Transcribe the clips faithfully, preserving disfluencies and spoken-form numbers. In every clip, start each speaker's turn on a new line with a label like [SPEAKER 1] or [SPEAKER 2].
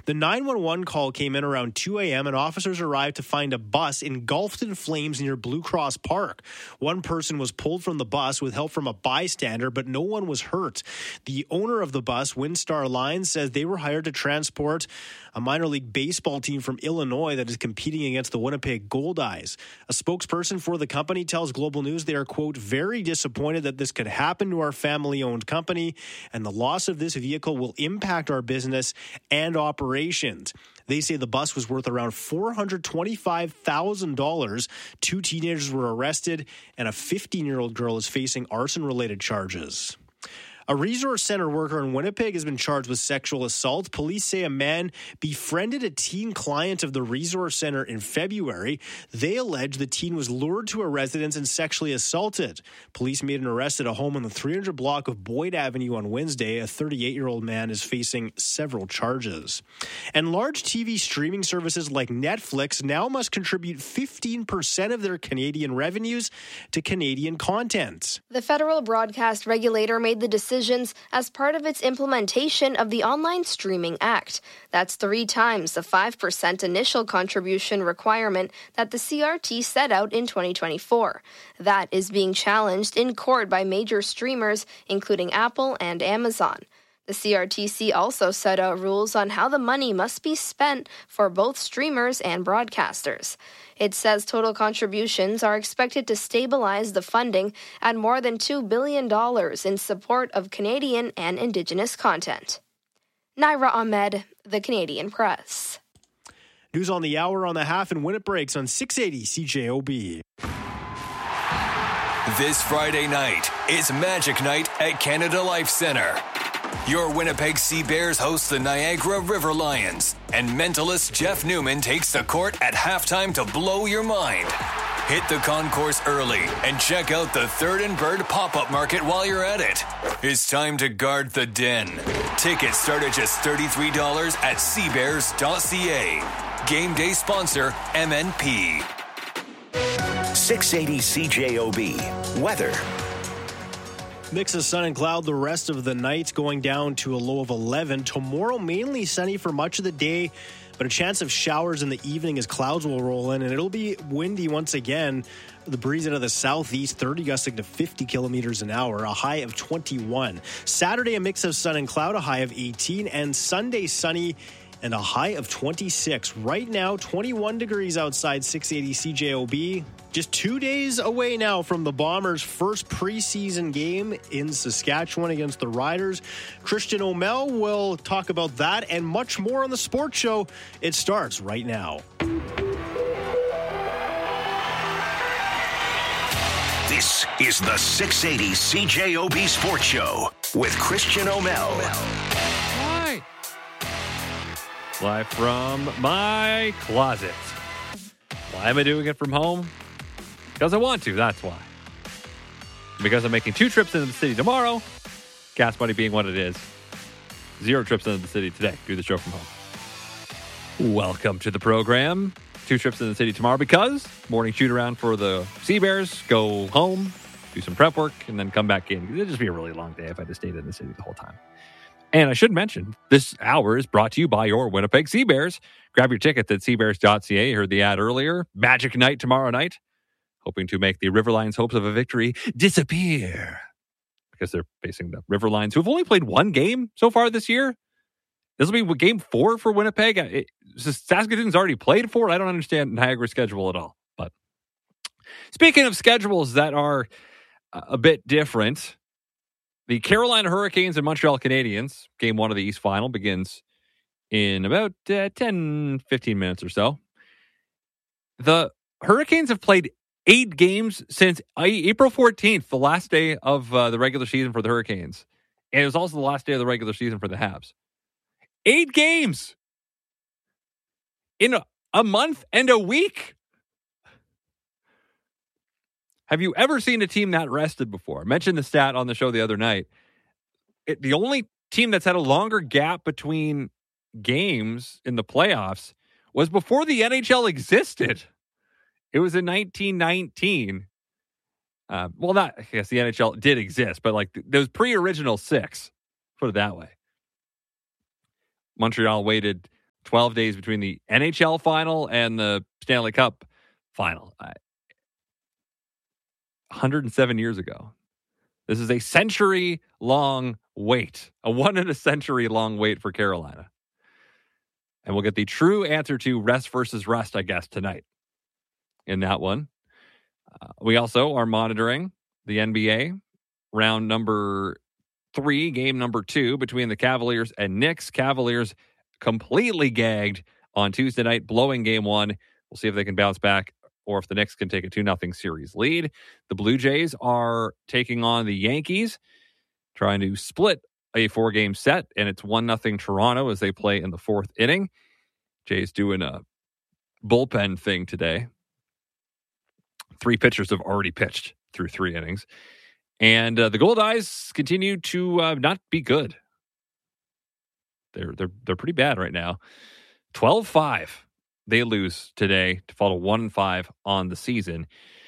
[SPEAKER 1] The nine one one call came in around two a.m. and officers arrived to find a bus engulfed in flames near Blue Cross Park. One person was pulled from the bus with help from a bystander, but no one was hurt. The owner of the bus, Windstar Lines, says they were hired to transport a minor league baseball team from Illinois that is competing against the Winnipeg Goldeyes. A spokesperson for the company tells Global News they are, quote, very disappointed that this could happen to our family-owned company, and the loss of this vehicle will impact our business and operations. They say the bus was worth around four hundred twenty-five thousand dollars. Two teenagers were arrested, and a fifteen-year-old girl is facing arson-related charges. A resource center worker in Winnipeg has been charged with sexual assault. Police say a man befriended a teen client of the resource center in February. They allege the teen was lured to a residence and sexually assaulted. Police made an arrest at a home on the three hundred block of Boyd Avenue on Wednesday. A thirty-eight-year-old man is facing several charges. And large T V streaming services like Netflix now must contribute fifteen percent of their Canadian revenues to Canadian content.
[SPEAKER 2] The federal broadcast regulator made the decision as part of its implementation of the Online Streaming Act. That's three times the five percent initial contribution requirement that the C R T set out in twenty twenty-four. That is being challenged in court by major streamers, including Apple and Amazon. The C R T C also set out rules on how the money must be spent for both streamers and broadcasters. It says total contributions are expected to stabilize the funding at more than two billion dollars in support of Canadian and Indigenous content. Naira Ahmed, The Canadian Press.
[SPEAKER 1] News on the hour, on the half, and when it breaks on six eighty C J O B.
[SPEAKER 3] This Friday night is Magic Night at Canada Life Centre. Your Winnipeg Sea Bears host the Niagara River Lions, and mentalist Jeff Newman takes the court at halftime to blow your mind. Hit the concourse early and check out the Third and Bird pop-up market while you're at it. It's time to guard the den. Tickets start at just thirty-three dollars at sea bears dot c a. Game day sponsor M N P.
[SPEAKER 4] six eighty C J O B. Weather.
[SPEAKER 1] Mix of sun and cloud the rest of the night, going down to a low of eleven. Tomorrow, mainly sunny for much of the day, but a chance of showers in the evening as clouds will roll in, and it'll be windy once again. The breeze out of the southeast, thirty gusting to fifty kilometers an hour, a high of twenty-one. Saturday, a mix of sun and cloud, a high of eighteen, and Sunday, sunny and a high of twenty-six. Right now, twenty-one degrees outside six eighty C J O B. Just two days away now from the Bombers' first preseason game in Saskatchewan against the Riders. Christian O'Mell will talk about that and much more on the Sports Show. It starts right now.
[SPEAKER 4] This is the six eighty C J O B Sports Show with Christian O'Mell.
[SPEAKER 5] Hi. Live from my closet. Why am I doing it from home? Because I want to, that's why. Because I'm making two trips into the city tomorrow, gas money being what it is. Zero trips into the city today. Do the show from home. Welcome to the program. Two trips into the city tomorrow because morning shoot around for the Sea Bears, go home, do some prep work, and then come back in. It'd just be a really long day if I just stayed in the city the whole time. And I should mention, this hour is brought to you by your Winnipeg Sea Bears. Grab your tickets at sea bears dot c a. You heard the ad earlier. Magic night tomorrow night. Hoping to make the River Lions' hopes of a victory disappear. Because they're facing the River Lions, who have only played one game so far this year. This will be game four for Winnipeg. It, Saskatoon's already played four. I don't understand Niagara's schedule at all. But speaking of schedules that are a bit different, the Carolina Hurricanes and Montreal Canadiens, game one of the East Final, begins in about uh, ten, fifteen minutes or so. The Hurricanes have played eight games since April fourteenth, the last day of uh, the regular season for the Hurricanes. And it was also the last day of the regular season for the Habs. Eight games in a, a month and a week. Have you ever seen a team that rested before? I mentioned the stat on the show the other night. It, the only team that's had a longer gap between games in the playoffs was before the N H L existed. It was in nineteen nineteen. Uh, well, not, I guess the N H L did exist, but like those pre-original six, put it that way. Montreal waited twelve days between the N H L final and the Stanley Cup final. I, one hundred seven years ago. This is a century-long wait, a one in a century-long wait for Carolina. And we'll get the true answer to rest versus rest, I guess, tonight in that one. Uh, we also are monitoring the N B A round number three, game number two between the Cavaliers and Knicks. Cavaliers completely gagged on Tuesday night, blowing game one. We'll see if they can bounce back or if the Knicks can take a two nothing series lead. The Blue Jays are taking on the Yankees, trying to split a four-game set, and it's one nothing Toronto as they play in the fourth inning. Jays doing a bullpen thing today. Three pitchers have already pitched through three innings. And uh, the Gold Eyes continue to uh, not be good. They're they're they're pretty bad right now. twelve five they lose today to fall to one and five on the season.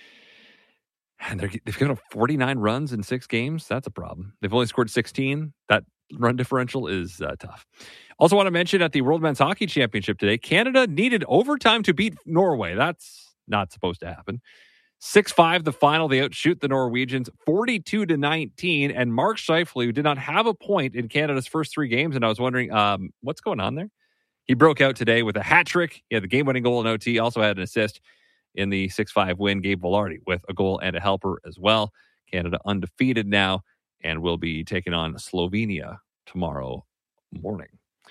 [SPEAKER 5] And they're, they've given up forty-nine runs in six games. That's a problem. They've only scored sixteen. That run differential is uh, tough. Also want to mention at the World Men's Hockey Championship today, Canada needed overtime to beat Norway. That's not supposed to happen. six five the final. They outshoot the Norwegians forty-two to nineteen. And Mark Scheifele, who did not have a point in Canada's first three games, and I was wondering, um, what's going on there? He broke out today with a hat trick. He had the game-winning goal in O T. Also had an assist in the six five win. Gabe Velarde with a goal and a helper as well. Canada undefeated now and will be taking on Slovenia tomorrow morning.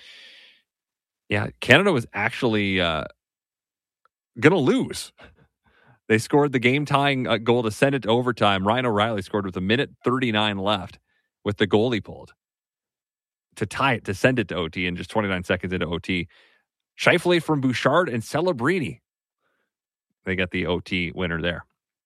[SPEAKER 5] Yeah, Canada was actually uh, going to lose. They scored the game-tying uh, goal to send it to overtime. Ryan O'Reilly scored with a minute thirty-nine left with the goal he pulled to tie it, to send it to O T in just twenty-nine seconds into O T. Scheifele from Bouchard and Celebrini. They got the O T winner there.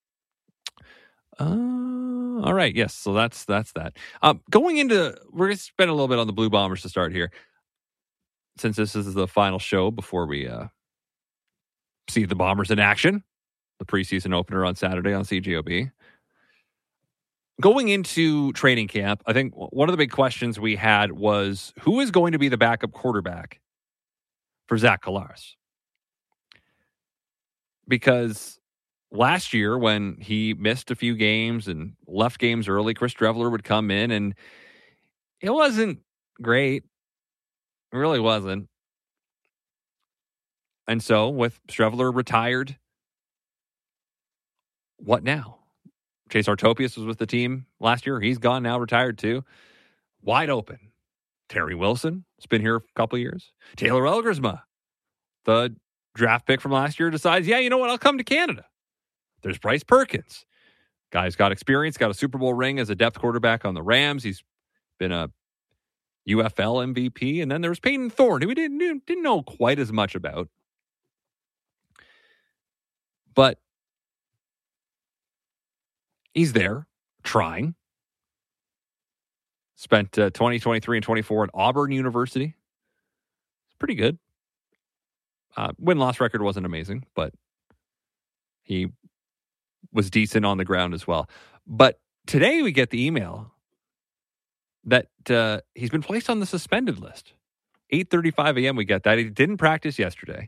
[SPEAKER 5] Uh, all right, yes, so that's that's that. Um, going into, we're going to spend a little bit on the Blue Bombers to start here, since this is the final show before we uh, see the Bombers in action. The preseason opener on Saturday on C J O B. Going into training camp, I think one of the big questions we had was who is going to be the backup quarterback for Zach Collaros? Because last year when he missed a few games and left games early, Chris Drevler would come in and it wasn't great. It really wasn't. And so with Drevler retired, what now? Chase Artopius was with the team last year. He's gone now, retired too. Wide open. Terry Wilson has been here a couple of years. Taylor Elgersma, the draft pick from last year, decides, yeah, you know what? I'll come to Canada. There's Bryce Perkins. Guy's got experience, got a Super Bowl ring as a depth quarterback on the Rams. He's been a U F L M V P. And then there was Peyton Thorne, who we didn't, didn't know quite as much about. But he's there, trying. Spent uh, twenty, twenty-three, and twenty-four at Auburn University. It's pretty good. Uh, win-loss record wasn't amazing, but he was decent on the ground as well. But today we get the email that uh, he's been placed on the suspended list. eight thirty-five a.m. we get that. He didn't practice yesterday.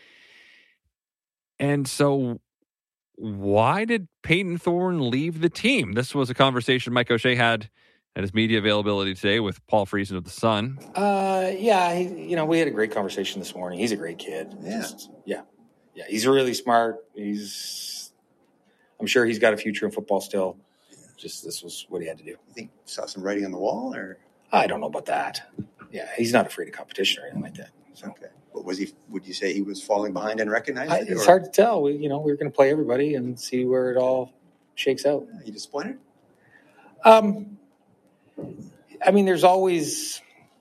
[SPEAKER 5] And so why did Peyton Thorne leave the team? This was a conversation Mike O'Shea had at his media availability today with Paul Friesen of The Sun.
[SPEAKER 6] Uh, yeah, he, you know, we had a great conversation this morning. He's a great kid.
[SPEAKER 7] Yeah.
[SPEAKER 6] Just, yeah. Yeah. He's really smart. He's, I'm sure he's got a future in football still. Just, this was what he had to do.
[SPEAKER 7] You think you saw some writing on the wall, or?
[SPEAKER 6] I don't know about that. Yeah. He's not afraid of competition or anything like that. So.
[SPEAKER 7] Okay. But was he, would you say he was falling behind and recognized
[SPEAKER 6] I,
[SPEAKER 7] it?
[SPEAKER 6] it's
[SPEAKER 7] or?
[SPEAKER 6] hard to tell. We, you know, we we're going to play everybody and see where it all shakes out.
[SPEAKER 7] Are you disappointed?
[SPEAKER 6] Um, I mean, there's always,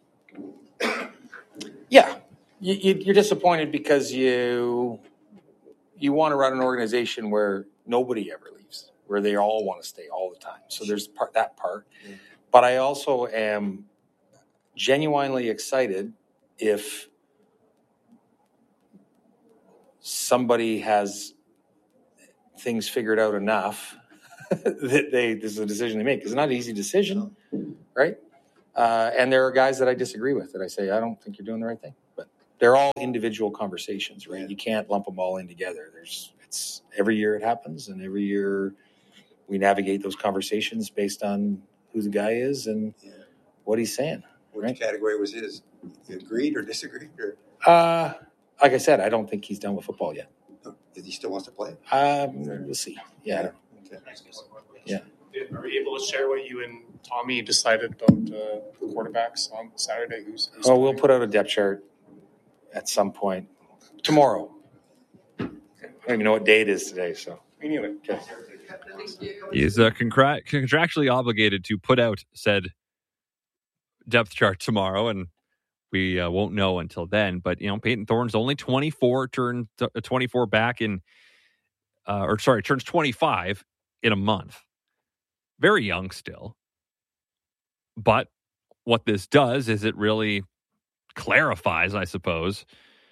[SPEAKER 6] yeah, you, you, you're disappointed because you you want to run an organization where nobody ever leaves, where they all want to stay all the time. So there's part, that part. Yeah. But I also am genuinely excited if somebody has things figured out enough that they this is a decision they make. It's not an easy decision, right? Uh, and there are guys that I disagree with that I say, I don't think you're doing the right thing. But they're all individual conversations, right? You can't lump them all in together. There's, it's every year it happens, and every year we navigate those conversations based on who the guy is and
[SPEAKER 7] Yeah.
[SPEAKER 6] what he's saying.
[SPEAKER 7] Which
[SPEAKER 6] Right?
[SPEAKER 7] category was his? You agreed or disagreed? Or
[SPEAKER 6] Uh, like I said, I don't think he's done with football yet.
[SPEAKER 7] no, if he still wants to play?
[SPEAKER 6] Um, we'll see. Yeah.
[SPEAKER 7] Okay.
[SPEAKER 6] Yeah.
[SPEAKER 8] Are you able to share what you and Tommy decided about uh, the quarterbacks on Saturday? Who's, who's
[SPEAKER 6] Oh, we'll
[SPEAKER 8] playing?
[SPEAKER 6] put out a depth chart at some point tomorrow. I don't even know what day it is today, so.
[SPEAKER 8] Anyway,
[SPEAKER 6] Okay.
[SPEAKER 5] He's uh, concra- contractually obligated to put out said depth chart tomorrow, and we uh, won't know until then. But, you know, Peyton Thorne's only twenty-four, turned uh, twenty-four back in, uh, or sorry, turns twenty-five in a month. Very young still. But what this does is it really clarifies, I suppose,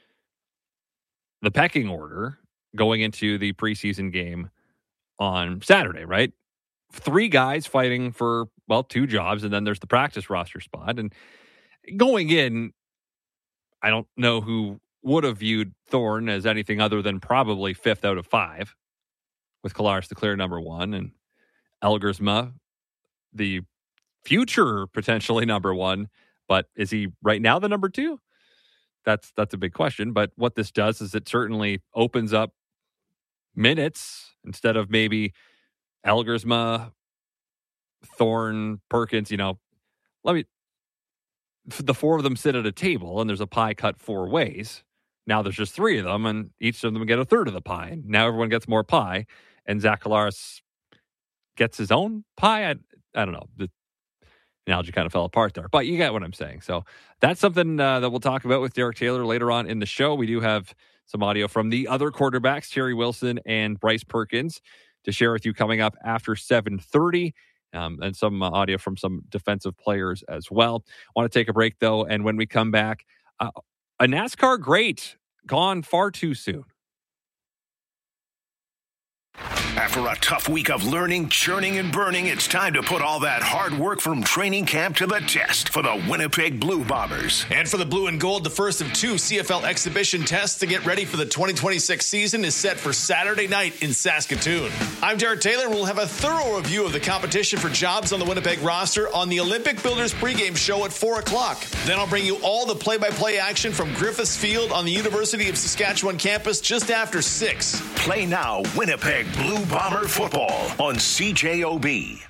[SPEAKER 5] the pecking order going into the preseason game on Saturday, right? Three guys fighting for, well, two jobs, and then there's the practice roster spot. And going in, I don't know who would have viewed Thorne as anything other than probably fifth out of five, with Collaros the clear number one, and Elgersma, the future potentially number one. But is he right now the number two? That's that's a big question. But what this does is it certainly opens up minutes instead of maybe Elgersma, Thorne, Perkins. You know, let me. The four of them sit at a table, and there's a pie cut four ways. Now there's just three of them, and each of them get a third of the pie. And now everyone gets more pie, and Zach Collaros gets his own pie. I, I don't know. The analogy kind of fell apart there, but you get what I'm saying. So that's something uh, that we'll talk about with Derek Taylor later on in the show. We do have some audio from the other quarterbacks, Terry Wilson and Bryce Perkins, to share with you coming up after seven thirty. Um, and some uh, audio from some defensive players as well. I want to take a break, though, and when we come back, uh, a NASCAR great gone far too soon.
[SPEAKER 4] After a tough week of learning, churning, and burning, it's time to put all that hard work from training camp to the test for the Winnipeg Blue Bombers.
[SPEAKER 9] And for the Blue and Gold, the first of two C F L exhibition tests to get ready for the twenty twenty-six season is set for Saturday night in Saskatoon. I'm Derek Taylor, and we'll have a thorough review of the competition for jobs on the Winnipeg roster on the Olympic Builders pregame show at four o'clock. Then I'll bring you all the play-by-play action from Griffiths Field on the University of Saskatchewan campus just after six.
[SPEAKER 4] Play now, Winnipeg Blue Bomber football on C J O B.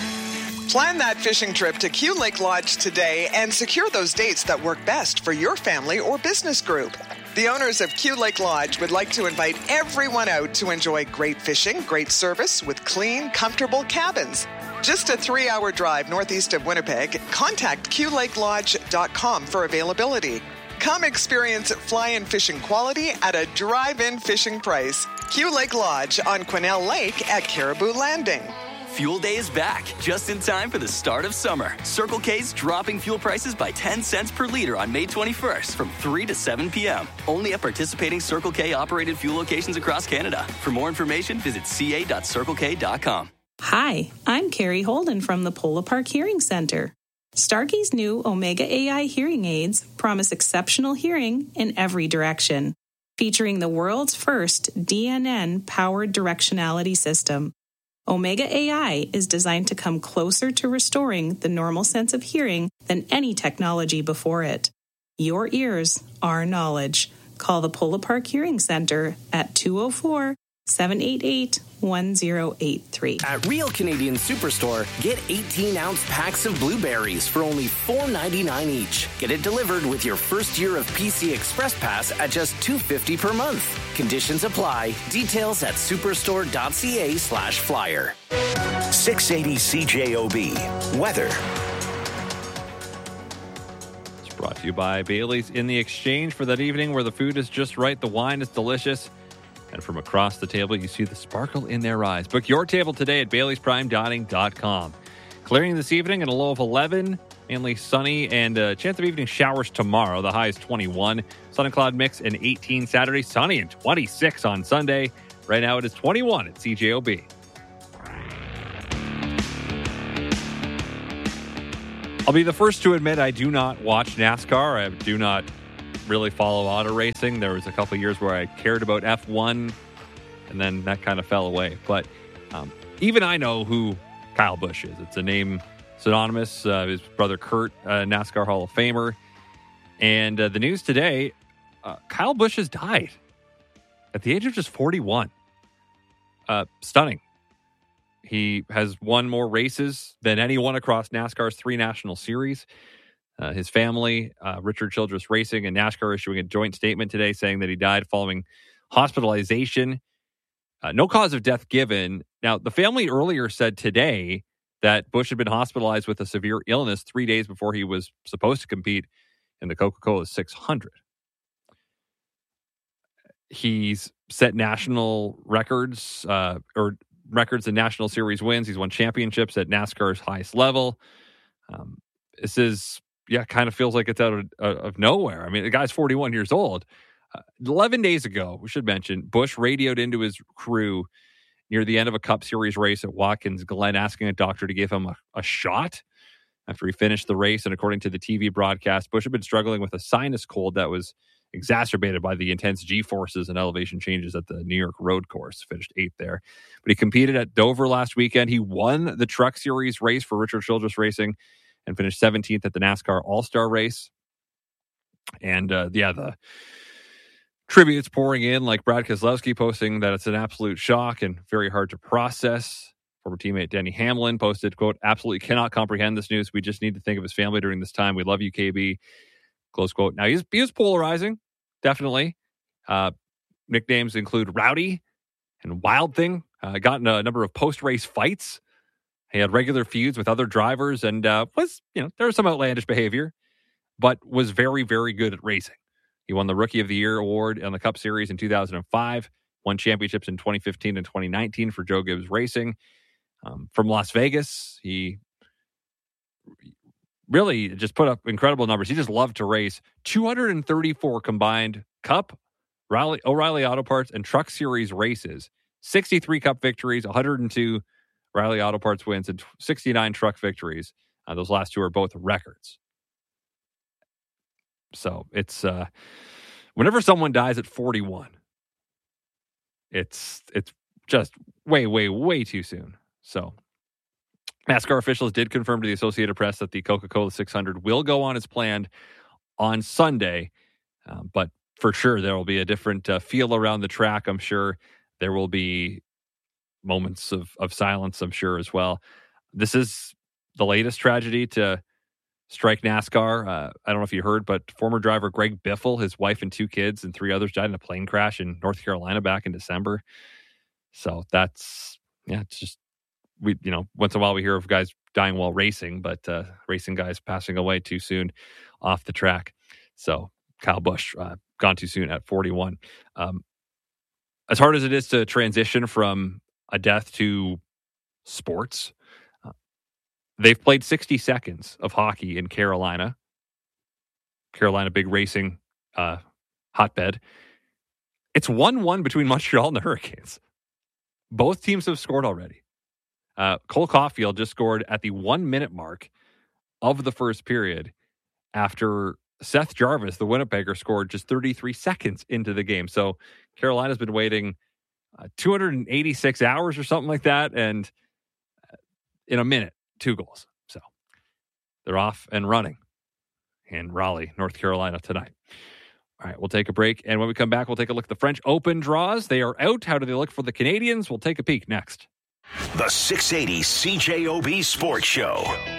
[SPEAKER 10] Plan that fishing trip to Q Lake Lodge today and secure those dates that work best for your family or business group. The owners of Q Lake Lodge would like to invite everyone out to enjoy great fishing, great service with clean, comfortable cabins. Just a three-hour drive northeast of Winnipeg. Contact Q Lake Lodge dot com for availability. Come experience fly-in fishing quality at a drive-in fishing price. Q Lake Lodge on Quesnel Lake at Caribou Landing.
[SPEAKER 11] Fuel Day is back, just in time for the start of summer. Circle K's dropping fuel prices by ten cents per liter on May twenty-first from three to seven p.m. Only at participating Circle K operated fuel locations across Canada. For more information, visit c a dot circle k dot com.
[SPEAKER 12] Hi, I'm Carrie Holden from the Polo Park Hearing Center. Starkey's new Omega A I hearing aids promise exceptional hearing in every direction, featuring the world's first D N N-powered directionality system. Omega A I is designed to come closer to restoring the normal sense of hearing than any technology before it. Your ears, our knowledge. Call the Polo Park Hearing Center at two oh four, seven eight eight, one oh eight three.
[SPEAKER 13] At Real Canadian Superstore, get eighteen-ounce packs of blueberries for only four ninety-nine each. Get it delivered with your first year of P C Express Pass at just two fifty per month. Conditions apply. Details at superstore.ca slash flyer.
[SPEAKER 4] six eighty C J O B. Weather.
[SPEAKER 5] It's brought to you by Bailey's in the Exchange for that evening where the food is just right, the wine is delicious, and from across the table, you see the sparkle in their eyes. Book your table today at baileys prime dining dot com. Clearing this evening and a low of eleven, mainly sunny, and a chance of evening showers tomorrow. The high is twenty-one. Sun and cloud mix and eighteen Saturday, sunny and twenty-six on Sunday. Right now it is twenty-one at C J O B. I'll be the first to admit I do not watch NASCAR. I do not really follow auto racing. There was a couple years where I cared about F one, and then that kind of fell away. But um, even I know who Kyle Busch is. It's a name synonymous. Uh, his brother Kurt, uh, NASCAR Hall of Famer. And uh, the news today, uh, Kyle Busch has died at the age of just forty-one. Uh, stunning. He has won more races than anyone across NASCAR's three national series. Uh, his family, uh, Richard Childress Racing and NASCAR, issuing a joint statement today saying that he died following hospitalization. Uh, no cause of death given. Now, the family earlier said today that Busch had been hospitalized with a severe illness three days before he was supposed to compete in the Coca-Cola six hundred. He's set national records, uh, or records in National Series wins. He's won championships at NASCAR's highest level. Um, this is, yeah, kind of feels like it's out of, of nowhere. I mean, the guy's forty-one years old. Uh, eleven days ago, we should mention, Busch radioed into his crew near the end of a Cup Series race at Watkins Glen, asking a doctor to give him a, a shot after he finished the race. And according to the T V broadcast, Busch had been struggling with a sinus cold that was exacerbated by the intense G-forces and elevation changes at the New York road course. Finished eighth there. But he competed at Dover last weekend. He won the Truck Series race for Richard Childress Racing and finished seventeenth at the NASCAR All-Star race. And, uh, yeah, the tributes pouring in, like Brad Keselowski posting that it's an absolute shock and very hard to process. Former teammate Denny Hamlin posted, quote, absolutely cannot comprehend this news. We just need to think of his family during this time. We love you, K B. Close quote. Now, he's, he was polarizing, definitely. Uh, nicknames include Rowdy and Wild Thing. Uh, got in a number of post-race fights. He had regular feuds with other drivers and uh, was, you know, there was some outlandish behavior, but was very, very good at racing. He won the Rookie of the Year award on the Cup Series in two thousand five, won championships in twenty fifteen and twenty nineteen for Joe Gibbs Racing. Um, from Las Vegas, he really just put up incredible numbers. He just loved to race. two hundred thirty-four combined Cup, Riley, O'Reilly Auto Parts, and Truck Series races. sixty-three Cup victories, one hundred two Riley Auto Parts wins, and sixty-nine Truck victories. Uh, those last two are both records. So it's uh, whenever someone dies at forty-one, it's it's just way, way, way too soon. So NASCAR officials did confirm to the Associated Press that the Coca-Cola six hundred will go on as planned on Sunday. Uh, but for sure, there will be a different uh, feel around the track. I'm sure there will be moments of, of silence, I'm sure, as well. This is the latest tragedy to strike NASCAR. Uh, I don't know if you heard, but former driver Greg Biffle, his wife and two kids and three others died in a plane crash in North Carolina back in December. So that's, yeah, it's just, we, you know, once in a while we hear of guys dying while racing, but uh, racing guys passing away too soon off the track. So Kyle Busch uh, gone too soon at forty-one. Um, as hard as it is to transition from a death to sports, uh, they've played sixty seconds of hockey in Carolina. Carolina, big racing uh, hotbed. It's one one between Montreal and the Hurricanes. Both teams have scored already. Uh, Cole Caulfield just scored at the one-minute mark of the first period after Seth Jarvis, the Winnipegger, scored just thirty-three seconds into the game. So Carolina's been waiting uh, two hundred eighty-six hours or something like that, and in a minute, two goals. So they're off and running in Raleigh, North Carolina tonight. All right, we'll take a break, and when we come back, we'll take a look at the French Open draws. They are out. How do they look for the Canadians? We'll take a peek next.
[SPEAKER 4] The six eighty C J O B Sports Show.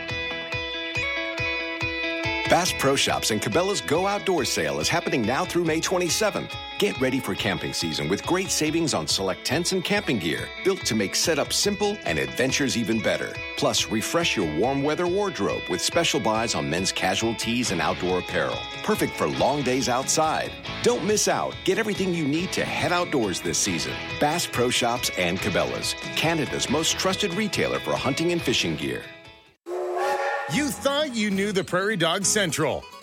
[SPEAKER 14] Bass Pro Shops and Cabela's Go Outdoors sale is happening now through May twenty-seventh. Get ready for camping season with great savings on select tents and camping gear, built to make setup simple and adventures even better. Plus, refresh your warm weather wardrobe with special buys on men's casual tees and outdoor apparel. Perfect for long days outside. Don't miss out. Get everything you need to head outdoors this season. Bass Pro Shops and Cabela's, Canada's most trusted retailer for hunting and fishing gear.
[SPEAKER 15] You thought you knew the Prairie Dog Central.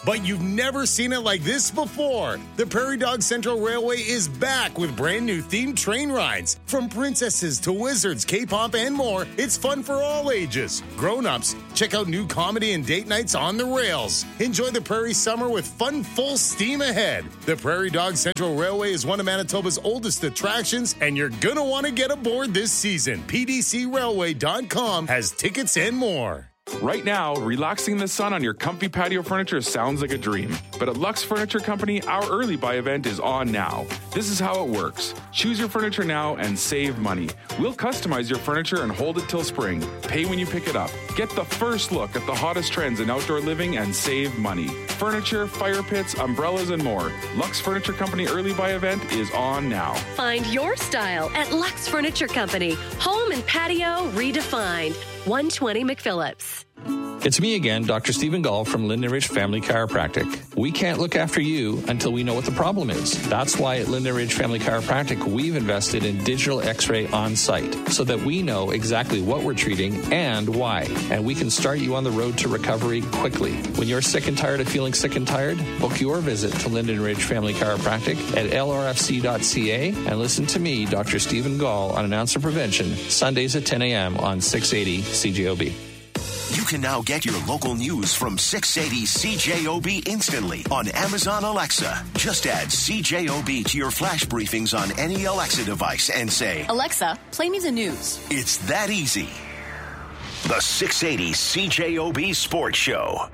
[SPEAKER 15] but you've never seen it like this before. The Prairie Dog Central Railway is back with brand new themed train rides. From princesses to wizards, K-pop, and more, it's fun for all ages. Grown-ups, check out new comedy and date nights on the rails. Enjoy the Prairie summer with fun full steam ahead. The Prairie Dog Central Railway is one of Manitoba's oldest attractions, and you're going to want to get aboard this season. P D C railway dot com has tickets and more.
[SPEAKER 16] Right now, relaxing in the sun on your comfy patio furniture sounds like a dream. But at Lux Furniture Company, our early buy event is on now. This is how it works. Choose your furniture now and save money. We'll customize your furniture and hold it till spring. Pay when you pick it up. Get the first look at the hottest trends in outdoor living and save money. Furniture, fire pits, umbrellas, and more. Lux Furniture Company early buy event is on now.
[SPEAKER 17] Find your style at Lux Furniture Company. Home and patio redefined. one twenty McPhillips.
[SPEAKER 18] It's me again, Doctor Stephen Gall from Linden Ridge Family Chiropractic. We can't look after you until we know what the problem is. That's why at Linden Ridge Family Chiropractic, we've invested in digital x-ray on site so that we know exactly what we're treating and why. And we can start you on the road to recovery quickly. When you're sick and tired of feeling sick and tired, book your visit to Linden Ridge Family Chiropractic at L R F C dot C A and listen to me, Doctor Stephen Gall, on Announcer Prevention, Sundays at ten a.m. on six eighty C J O B.
[SPEAKER 19] You can now get your local news from six eighty C J O B instantly on Amazon Alexa. Just add C J O B to your flash briefings on any Alexa device and say,
[SPEAKER 20] Alexa, play me the news.
[SPEAKER 19] It's that easy. The six eighty C J O B Sports Show.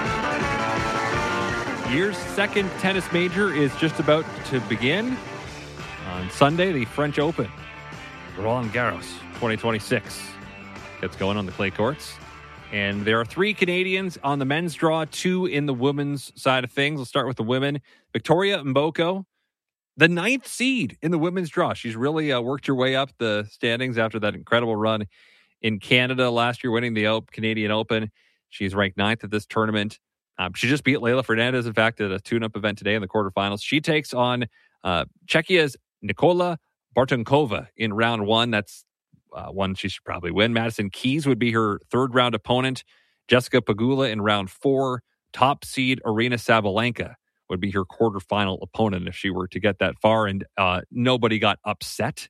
[SPEAKER 5] Year's second tennis major is just about to begin. On Sunday, the French Open, Roland Garros twenty twenty-six, gets going on the clay courts. And there are three Canadians on the men's draw, two in the women's side of things. Let's start with the women. Victoria Mboko, the ninth seed in the women's draw. She's really uh, worked her way up the standings after that incredible run in Canada last year, winning the Canadian Open. She's ranked ninth at this tournament. Um, she just beat Leylah Fernandez, in fact, at a tune-up event today in the quarterfinals. She takes on uh, Czechia's Nikola Bartonkova in round one. That's Uh, one she should probably win. Madison Keys would be her third round opponent. Jessica Pegula in round four. Top seed Aryna Sabalenka would be her quarterfinal opponent if she were to get that far. And uh, nobody got upset.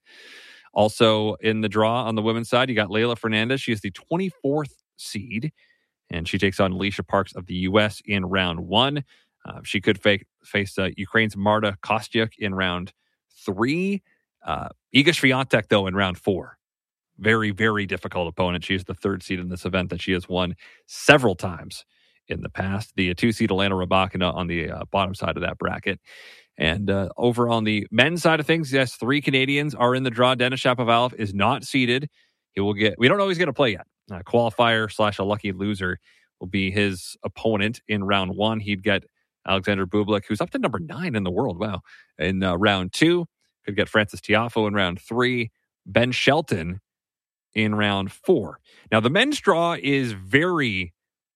[SPEAKER 5] Also in the draw on the women's side, you got Leylah Fernandez. She is the twenty-fourth seed, and she takes on Alicia Parks of the U S in round one. Uh, she could fake, face uh, Ukraine's Marta Kostyuk in round three. Uh, Iga Swiatek, though, in round four. Very, very difficult opponent. She's the third seed in this event that she has won several times in the past. The two seed Elena Rybakina on the uh, bottom side of that bracket. And uh, over on the men's side of things, yes, three Canadians are in the draw. Denis Shapovalov is not seeded. He will get, we don't know he's going to play yet. Uh, qualifier slash a lucky loser will be his opponent in round one. He'd get Alexander Bublik, who's up to number nine in the world. Wow. In uh, round two, could get Francis Tiafoe in round three. Ben Shelton in round four. Now, the men's draw is very,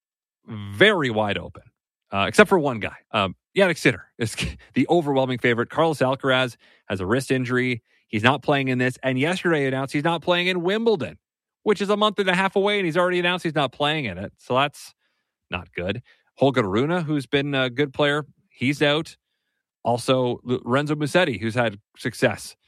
[SPEAKER 5] very wide open, uh, except for one guy. Um, Jannik Sinner is the overwhelming favorite. Carlos Alcaraz has a wrist injury. He's not playing in this. And yesterday announced he's not playing in Wimbledon, which is a month and a half away, and he's already announced he's not playing in it. So that's not good. Holger Rune, who's been a good player, he's out. Also, Lorenzo Musetti, who's had success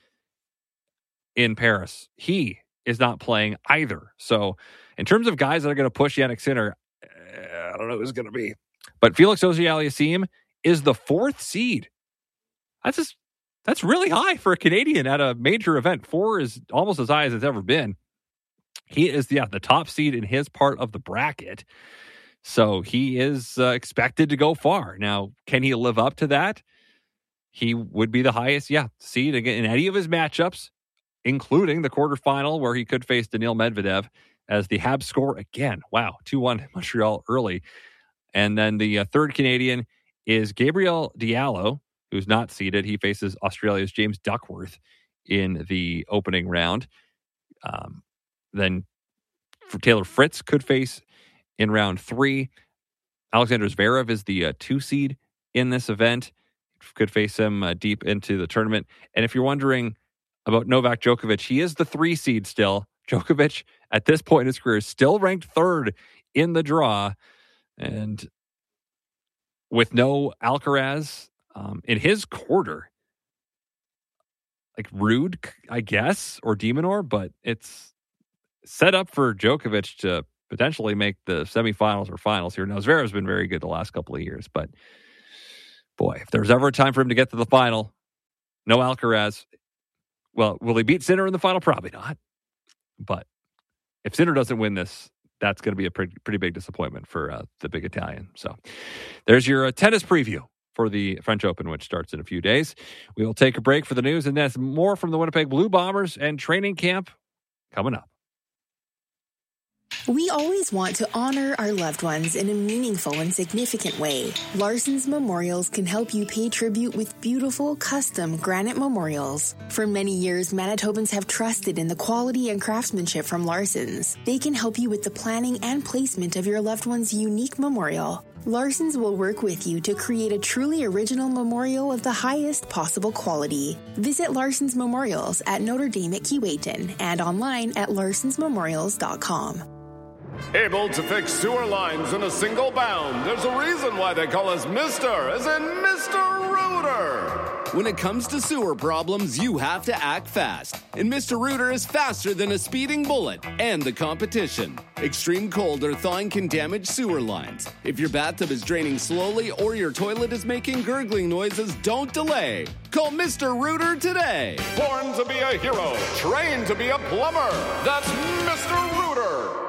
[SPEAKER 5] in Paris, he is not playing either. So in terms of guys that are going to push Jannik Sinner, uh, I don't know who's going to be. But Felix Auger-Aliassime is the fourth seed. That's just, that's really high for a Canadian at a major event. Four is almost as high as it's ever been. He is yeah, the top seed in his part of the bracket. So he is uh, expected to go far. Now, can he live up to that? He would be the highest, yeah, seed in any of his matchups, including the quarterfinal where he could face Daniil Medvedev as the Habs score again. Wow, two one Montreal early. And then the uh, third Canadian is Gabriel Diallo, who's not seeded. He faces Australia's James Duckworth in the opening round. Um, then Taylor Fritz could face in round three. Alexander Zverev is the uh, two seed in this event. Could face him uh, deep into the tournament. And if you're wondering about Novak Djokovic, he is the three seed still. Djokovic, at this point in his career, is still ranked third in the draw. And with no Alcaraz um, in his quarter. Like Rude, I guess, or de Minaur, but it's set up for Djokovic to potentially make the semifinals or finals here. Now, Zverev's been very good the last couple of years, but boy, if there's ever a time for him to get to the final, no Alcaraz. Well, will he beat Sinner in the final? Probably not. But if Sinner doesn't win this, that's going to be a pretty, pretty big disappointment for uh, the big Italian. So there's your uh, tennis preview for the French Open, which starts in a few days. We will take a break for the news, and that's more from the Winnipeg Blue Bombers and training camp coming up.
[SPEAKER 21] We always want to honor our loved ones in a meaningful and significant way. Larson's Memorials can help you pay tribute with beautiful, custom granite memorials. For many years, Manitobans have trusted in the quality and craftsmanship from Larson's. They can help you with the planning and placement of your loved one's unique memorial. Larson's will work with you to create a truly original memorial of the highest possible quality. Visit Larson's Memorials at Notre Dame at Keewatin and online at larsons memorials dot com.
[SPEAKER 22] Able to fix sewer lines in a single bound. There's a reason why they call us Mister, as in Mister Rooter.
[SPEAKER 23] When it comes to sewer problems, you have to act fast. And Mister Rooter is faster than a speeding bullet and the competition. Extreme cold or thawing can damage sewer lines. If your bathtub is draining slowly or your toilet is making gurgling noises, don't delay. Call Mister Rooter today.
[SPEAKER 22] Born to be a hero, trained to be a plumber. That's Mister Rooter.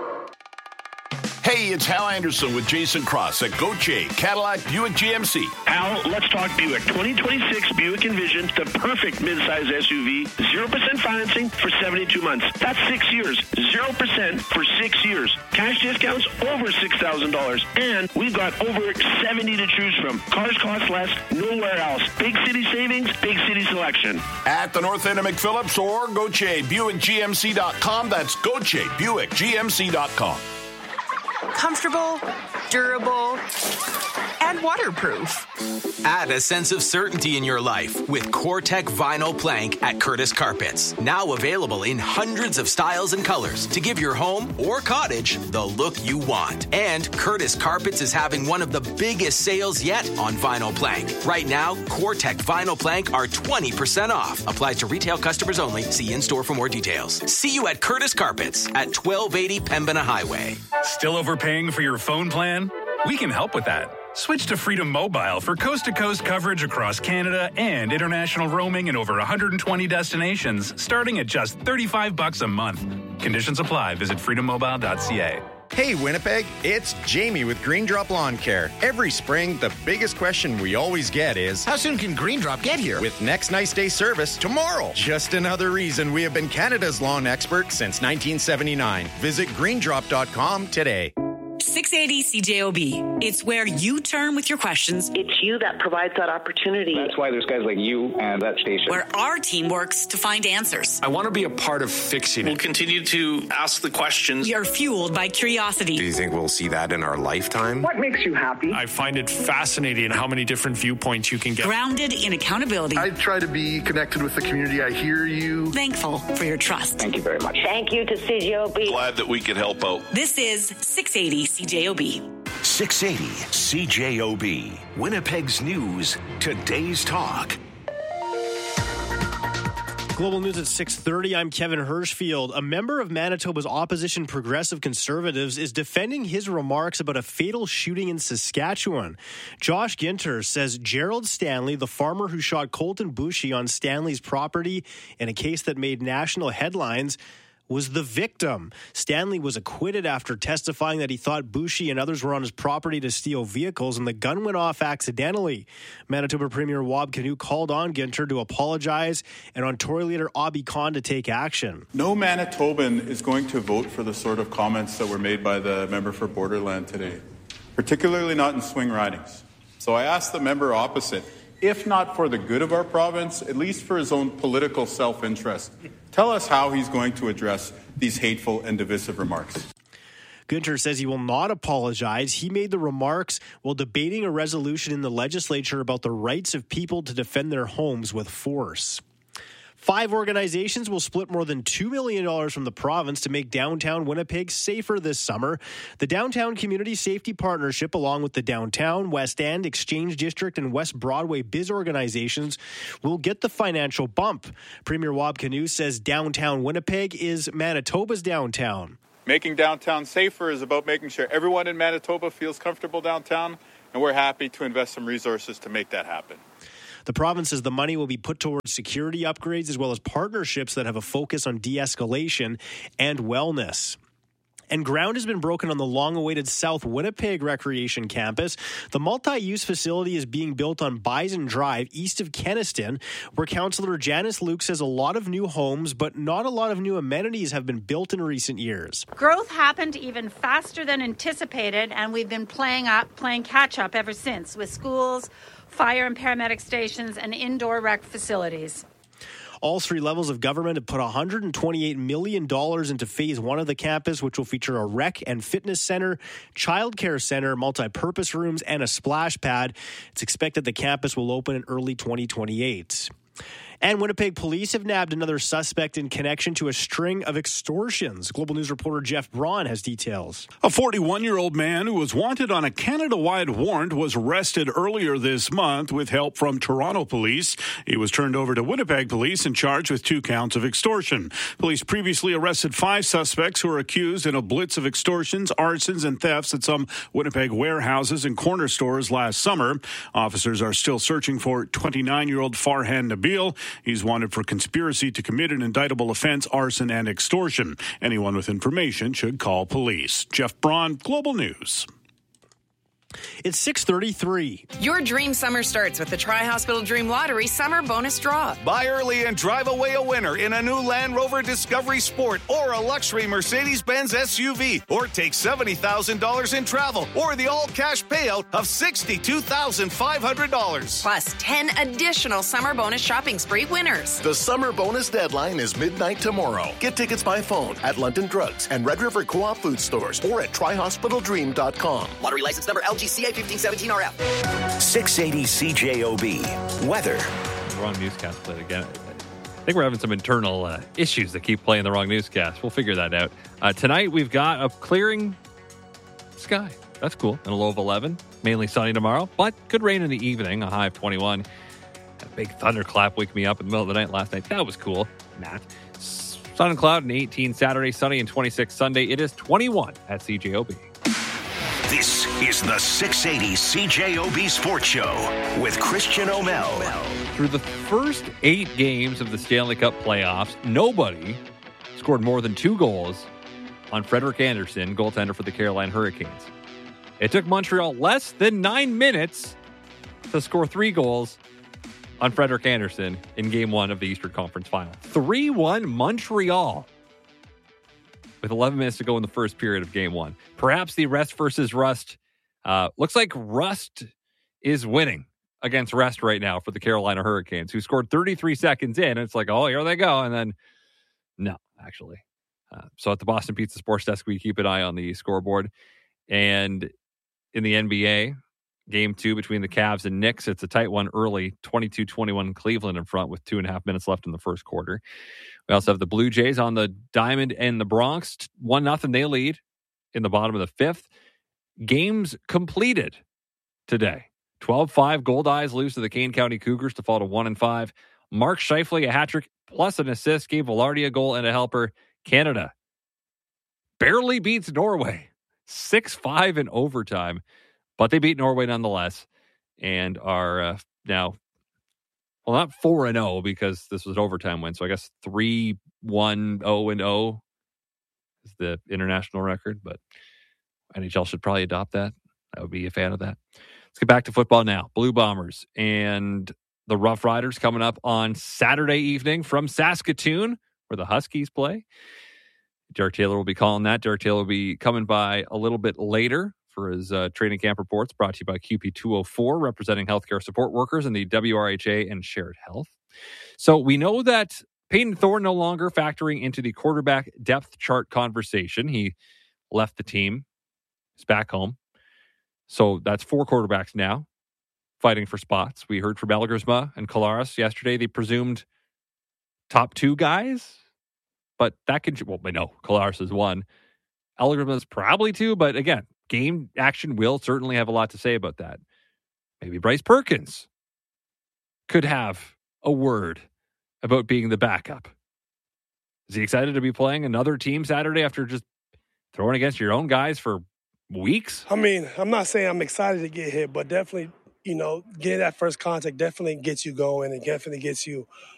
[SPEAKER 4] Hey, it's Hal Anderson with Jason Cross at Gauthier Cadillac Buick G M C.
[SPEAKER 24] Al, let's talk Buick. twenty twenty-six Buick Envision, the perfect midsize S U V. zero percent financing for seventy-two months. That's six years. zero percent for six years. Cash discounts over six thousand dollars. And we've got over seventy to choose from. Cars cost less nowhere else. Big city savings, big city selection.
[SPEAKER 4] At the North End of McPhillips or Gauthier Buick G M C dot com. That's Gauthier Buick G M C dot com.
[SPEAKER 25] Comfortable, durable, and waterproof.
[SPEAKER 26] Add a sense of certainty in your life with CORE-TEC Vinyl Plank at Curtis Carpets. Now available in hundreds of styles and colors to give your home or cottage the look you want. And Curtis Carpets is having one of the biggest sales yet on vinyl plank. Right now, CORE-TEC Vinyl Plank are twenty percent off. Applies to retail customers only. See in-store for more details. See you at Curtis Carpets at twelve eighty Pembina Highway.
[SPEAKER 27] Still overpaying for your phone plan? We can help with that. Switch to Freedom Mobile for coast-to-coast coverage across Canada and international roaming in over one hundred twenty destinations, starting at just thirty-five bucks a month. Conditions apply. Visit freedom mobile dot c a.
[SPEAKER 28] Hey Winnipeg, it's Jamie with Green Drop Lawn Care. Every spring, the biggest question we always get is, how soon can Green Drop get here? With next nice day service tomorrow. Just another reason we have been Canada's lawn expert since nineteen seventy-nine. Visit green drop dot com today.
[SPEAKER 20] six eighty C J O B. It's where you turn with your questions.
[SPEAKER 29] It's you that provides that opportunity.
[SPEAKER 30] That's why there's guys like you and that station.
[SPEAKER 20] Where our team works to find answers.
[SPEAKER 30] I want to be a part of fixing it.
[SPEAKER 31] We'll continue to ask the questions.
[SPEAKER 20] We are fueled by curiosity.
[SPEAKER 32] Do you think we'll see that in our lifetime?
[SPEAKER 29] What makes you happy?
[SPEAKER 31] I find it fascinating how many different viewpoints you can get.
[SPEAKER 20] Grounded in accountability.
[SPEAKER 33] I try to be connected with the community. I hear you.
[SPEAKER 20] Thankful for your trust.
[SPEAKER 30] Thank you very much.
[SPEAKER 29] Thank you to C J O B.
[SPEAKER 31] Glad that we could help out.
[SPEAKER 20] This is six eighty C J O B.
[SPEAKER 19] six eighty C J O B. Winnipeg's News. Today's Talk.
[SPEAKER 1] Global News at six thirty. I'm Kevin Hirschfield. A member of Manitoba's opposition Progressive Conservatives is defending his remarks about a fatal shooting in Saskatchewan. Josh Ginter says Gerald Stanley, the farmer who shot Colton Boushie on Stanley's property in a case that made national headlines, was the victim. Stanley was acquitted after testifying that he thought Boushie and others were on his property to steal vehicles, and the gun went off accidentally. Manitoba Premier Wab Kinew called on Ginter to apologize and on Tory leader Abi Khan to take action.
[SPEAKER 34] No Manitoban is going to vote for the sort of comments that were made by the member for Borderland today, particularly not in swing ridings. So I asked the member opposite, if not for the good of our province, at least for his own political self-interest, tell us how he's going to address these hateful and divisive remarks.
[SPEAKER 1] Ginter says he will not apologize. He made the remarks while debating a resolution in the legislature about the rights of people to defend their homes with force. Five organizations will split more than two million dollars from the province to make downtown Winnipeg safer this summer. The Downtown Community Safety Partnership, along with the Downtown, West End, Exchange District, and West Broadway biz organizations, will get the financial bump. Premier Wab Kinew says downtown Winnipeg is Manitoba's downtown.
[SPEAKER 34] Making downtown safer is about making sure everyone in Manitoba feels comfortable downtown, and we're happy to invest some resources to make that happen.
[SPEAKER 1] The province says the money will be put towards security upgrades as well as partnerships that have a focus on de-escalation and wellness. And ground has been broken on the long-awaited South Winnipeg Recreation Campus. The multi-use facility is being built on Bison Drive, east of Kenaston, where Councillor Janice Luke says a lot of new homes, but not a lot of new amenities have been built in recent years.
[SPEAKER 2] Growth happened even faster than anticipated, and we've been playing up, playing catch-up ever since, with schools, fire and paramedic stations, and indoor rec facilities.
[SPEAKER 1] All three levels of government have put one hundred twenty-eight million dollars into phase one of the campus, which will feature a rec and fitness center, childcare center, multi-purpose rooms, and a splash pad. It's expected the campus will open in early twenty twenty-eight. And Winnipeg police have nabbed another suspect in connection to a string of extortions. Global News reporter Jeff Braun has details.
[SPEAKER 3] A forty-one-year-old man who was wanted on a Canada-wide warrant was arrested earlier this month with help from Toronto police. He was turned over to Winnipeg police and charged with two counts of extortion. Police previously arrested five suspects who are accused in a blitz of extortions, arsons, and thefts at some Winnipeg warehouses and corner stores last summer. Officers are still searching for twenty-nine-year-old Farhan Nabil. He's wanted for conspiracy to commit an indictable offense, arson, and extortion. Anyone with information should call police. Jeff Braun, Global News.
[SPEAKER 1] It's six thirty-three.
[SPEAKER 25] Your dream summer starts with the Tri-Hospital Dream Lottery Summer Bonus Draw.
[SPEAKER 6] Buy early and drive away a winner in a new Land Rover Discovery Sport or a luxury Mercedes-Benz S U V. Or take seventy thousand dollars in travel or the all-cash payout of sixty-two thousand five hundred dollars.
[SPEAKER 25] Plus ten additional Summer Bonus Shopping Spree winners.
[SPEAKER 7] The Summer Bonus deadline is midnight tomorrow. Get tickets by phone at London Drugs and Red River Co-op Food Stores or at tri hospital dream dot com.
[SPEAKER 8] Lottery license number L G C A fifteen seventeen R F.
[SPEAKER 19] six eighty C J O B. Weather.
[SPEAKER 5] The wrong newscast played again. I think we're having some internal uh, issues that keep playing the wrong newscast. We'll figure that out. Uh, tonight, we've got a clearing sky. That's cool. And a low of eleven. Mainly sunny tomorrow, but could rain in the evening, a high of twenty-one. A big thunderclap wake me up in the middle of the night last night. That was cool. Matt. Sun and cloud and eighteen Saturday, sunny and twenty-six Sunday. It is twenty-one at C J O B.
[SPEAKER 19] This is the six eighty C J O B Sports Show with Christian O'Mell.
[SPEAKER 5] Through the first eight games of the Stanley Cup playoffs, nobody scored more than two goals on Frederik Andersen, goaltender for the Carolina Hurricanes. It took Montreal less than nine minutes to score three goals on Frederik Andersen in game one of the Eastern Conference Final. three one Montreal. With eleven minutes to go in the first period of game one. Perhaps the rest versus rust. Uh, looks like rust is winning against rest right now for the Carolina Hurricanes, who scored thirty-three seconds in. And it's like, oh, here they go. And then, no, actually. Uh, so at the Boston Pizza Sports Desk, we keep an eye on the scoreboard. And in the N B A, game two between the Cavs and Knicks, it's a tight one early, twenty-two twenty-one Cleveland in front with two and a half minutes left in the first quarter. We also have the Blue Jays on the diamond and the Bronx. one nothing they lead in the bottom of the fifth. Games completed today. twelve five Gold Eyes lose to the Kane County Cougars to fall to one and five. Mark Scheifele, a hat trick plus an assist, gave Velarde a goal and a helper. Canada barely beats Norway. six five in overtime. But they beat Norway nonetheless and are uh, now, well, not four and oh because this was an overtime win. So I guess three one oh and oh is the international record. But N H L should probably adopt that. I would be a fan of that. Let's get back to football now. Blue Bombers and the Rough Riders coming up on Saturday evening from Saskatoon, where the Huskies play. Derek Taylor will be calling that. Derek Taylor will be coming by a little bit later for his uh, training camp reports, brought to you by Q P two oh four, representing healthcare support workers in the W R H A and Shared Health. So we know that Peyton Thorne no longer factoring into the quarterback depth chart conversation. He left the team. He's back home. So that's four quarterbacks now fighting for spots. We heard from Elgersma and Collaros yesterday, the presumed top two guys, but that can, well, I know Collaros is one. Elegrum is probably two, but again, game action will certainly have a lot to say about that. Maybe Bryce Perkins could have a word about being the backup. Is he excited to be playing another team Saturday after just throwing against your own guys for weeks?
[SPEAKER 9] I mean, I'm not saying I'm excited to get hit, but definitely, you know, getting that first contact definitely gets you going and definitely gets you